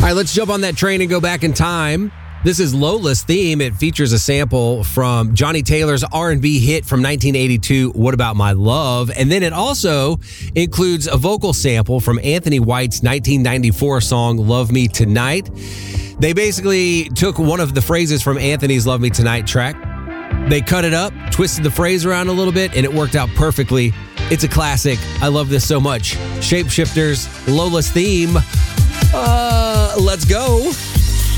All right, let's jump on that train and go back in time. This is Lola's theme. It features a sample from Johnny Taylor's R&B hit from 1982, What About My Love? And then it also includes a vocal sample from Anthony White's 1994 song, Love Me Tonight. They basically took one of the phrases from Anthony's Love Me Tonight track. They cut it up, twisted the phrase around a little bit, and it worked out perfectly. It's a classic. I love this so much. Shapeshifters, Lola's theme. Let's go.